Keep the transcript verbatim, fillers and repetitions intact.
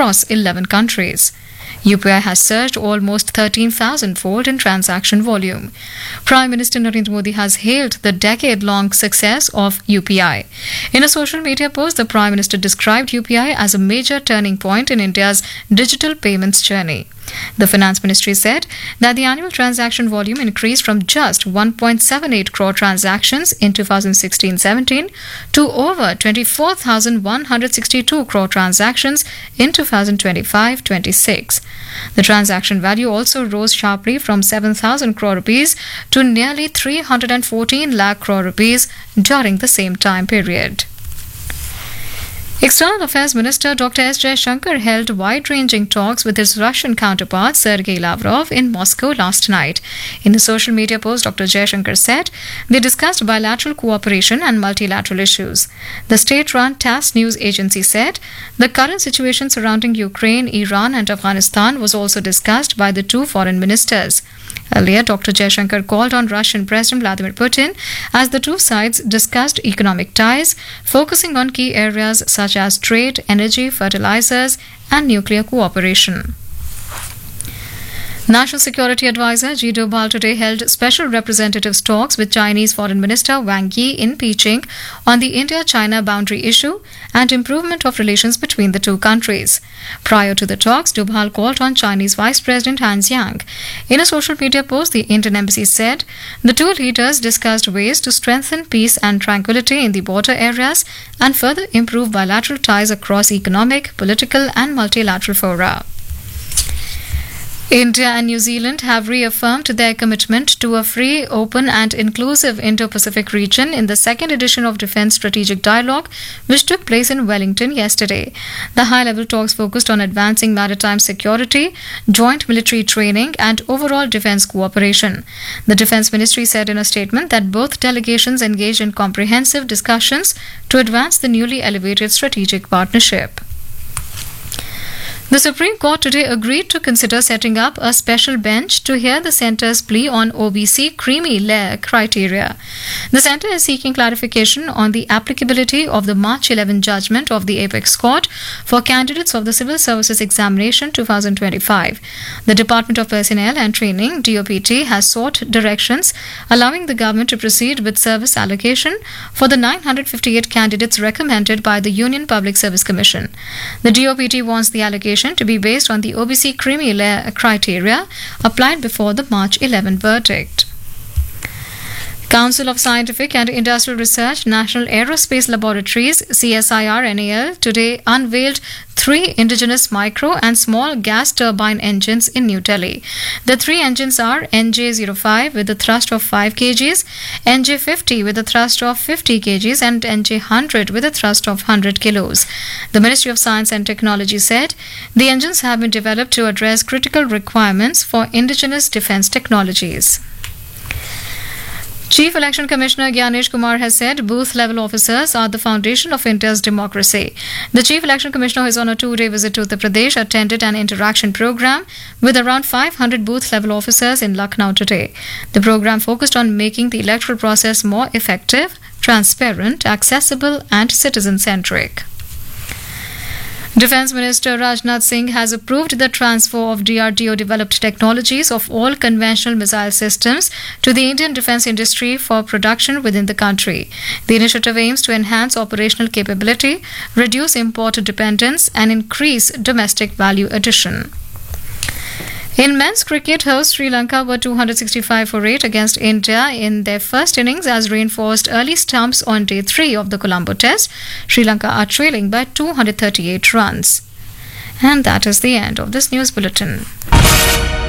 across eleven countries. U P I has surged almost thirteen thousand fold in transaction volume. Prime Minister Narendra Modi has hailed the decade-long success of U P I. In a social media post, the Prime Minister described U P I as a major turning point in India's digital payments journey. The Finance Ministry said that the annual transaction volume increased from just one point seven eight crore transactions in two thousand sixteen seventeen to over twenty-four thousand one hundred sixty-two crore transactions in two thousand twenty-five twenty-six. The transaction value also rose sharply from seven thousand crore rupees to nearly three hundred fourteen lakh crore rupees during the same time period. External Affairs Minister Doctor S. Jaishankar held wide-ranging talks with his Russian counterpart Sergei Lavrov in Moscow last night. In a social media post, Doctor Jaishankar said they discussed bilateral cooperation and multilateral issues. The state-run TASS news agency said the current situation surrounding Ukraine, Iran and Afghanistan was also discussed by the two foreign ministers. Earlier, Doctor Jaishankar called on Russian President Vladimir Putin as the two sides discussed economic ties, focusing on key areas such as trade, energy, fertilizers, and nuclear cooperation. National Security Advisor G. Dobal today held special representatives talks with Chinese Foreign Minister Wang Yi in Beijing on the India-China boundary issue and improvement of relations between the two countries. Prior to the talks, Dobal called on Chinese Vice President Han Xiang. In a social media post, the Indian Embassy said the two leaders discussed ways to strengthen peace and tranquility in the border areas and further improve bilateral ties across economic, political and multilateral fora. India and New Zealand have reaffirmed their commitment to a free, open and inclusive Indo-Pacific region in the second edition of Defence Strategic Dialogue, which took place in Wellington yesterday. The high-level talks focused on advancing maritime security, joint military training and overall defence cooperation. The Defence Ministry said in a statement that both delegations engaged in comprehensive discussions to advance the newly elevated strategic partnership. The Supreme Court today agreed to consider setting up a special bench to hear the centre's plea on O B C creamy layer criteria. The centre is seeking clarification on the applicability of the March eleventh judgment of the Apex Court for candidates of the Civil Services Examination twenty twenty-five. The Department of Personnel and Training D O P T has sought directions allowing the government to proceed with service allocation for the nine hundred fifty-eight candidates recommended by the Union Public Service Commission. The D O P T wants the allocation to be based on the O B C creamy layer criteria applied before the March eleventh verdict. Council of Scientific and Industrial Research, National Aerospace Laboratories, C S I R N A L, today unveiled three indigenous micro and small gas turbine engines in New Delhi. The three engines are N J zero five with a thrust of five kilograms, N J fifty with a thrust of fifty kilograms and N J one hundred with a thrust of one hundred kilos. The Ministry of Science and Technology said the engines have been developed to address critical requirements for indigenous defence technologies. Chief Election Commissioner Gyanesh Kumar has said booth-level officers are the foundation of India's democracy. The Chief Election Commissioner, who is on a two-day visit to Uttar Pradesh, attended an interaction program with around five hundred booth-level officers in Lucknow today. The program focused on making the electoral process more effective, transparent, accessible and citizen-centric. Defence Minister Rajnath Singh has approved the transfer of D R D O-developed technologies of all conventional missile systems to the Indian defence industry for production within the country. The initiative aims to enhance operational capability, reduce import dependence and increase domestic value addition. In men's cricket, hosts Sri Lanka were two hundred sixty-five for eight against India in their first innings as rain forced early stumps on day three of the Colombo Test. Sri Lanka are trailing by two hundred thirty-eight runs. And that is the end of this news bulletin.